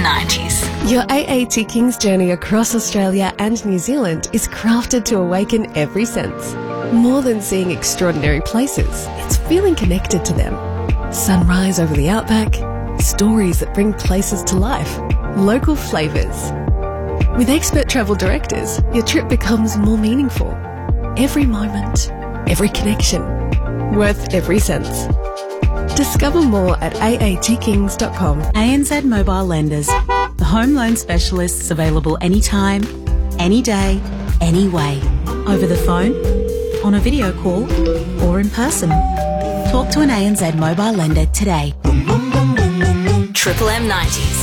M90s. Your AAT Kings journey across Australia and New Zealand is crafted to awaken every sense. More than seeing extraordinary places, it's feeling connected to them. Sunrise over the outback, stories that bring places to life, local flavours. With expert travel directors, your trip becomes more meaningful. Every moment, every connection, worth every cent. Discover more at aatkings.com. ANZ Mobile Lenders, the home loan specialists available anytime, any day, any way. Over the phone, on a video call, or in person. Talk to an ANZ Mobile Lender today. Triple M90s.